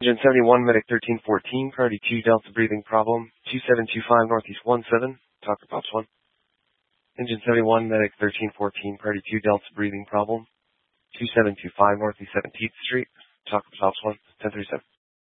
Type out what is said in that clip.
Engine 71, Medic 1314, priority 2 Delta breathing problem, 2725 Northeast 17, talk to Pops 1. Engine 71, Medic 1314, priority 2 Delta breathing problem, 2725 Northeast 17th Street, talk to Pops 1, 1037.